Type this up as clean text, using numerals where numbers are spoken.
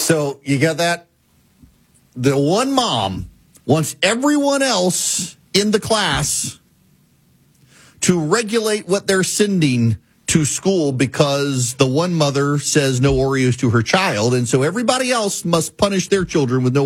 So you got that? The one mom wants everyone else in the class to regulate what they're sending to school because the one mother says no Oreos to her child, and so everybody else must punish their children with no